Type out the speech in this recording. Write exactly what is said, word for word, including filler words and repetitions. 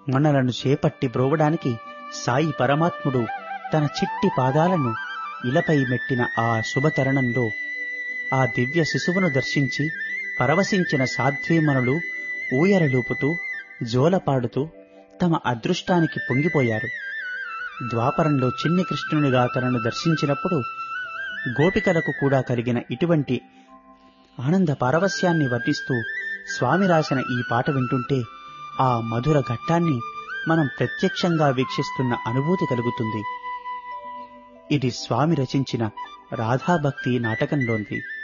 మనలను చేపట్టి బ్రోవడానికి సాయి పరమాత్ముడు తన చిట్టి పాదాలను ఇలపై మెట్టిన ఆ శుభతరుణంలో ఆ దివ్య శిశువును దర్శించి పరవశించిన సాధ్వీమణులు ఊయరలూపుతూ జోలపాడుతూ తమ అదృష్టానికి పొంగిపోయారు. ద్వాపరంలో చిన్ని కృష్ణునిగా తనను దర్శించినప్పుడు గోపికలకు కూడా కలిగిన ఇటువంటి ఆనంద పారవస్యాన్ని వర్ణిస్తూ స్వామి రాసిన ఈ పాట వింటుంటే ఆ మధుర ఘట్టాన్ని మనం ప్రత్యక్షంగా వీక్షిస్తున్న అనుభూతి కలుగుతుంది. ఇది స్వామి రచించిన రాధాభక్తి నాటకంలోనిది.